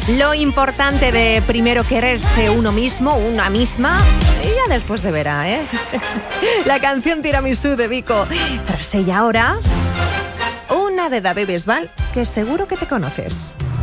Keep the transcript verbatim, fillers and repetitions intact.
Lo importante de primero quererse uno mismo, una misma, y ya después se verá, ¿eh? La canción Tiramisú de Vico. Tras ella ahora, una de David Bisbal que seguro que te conoces.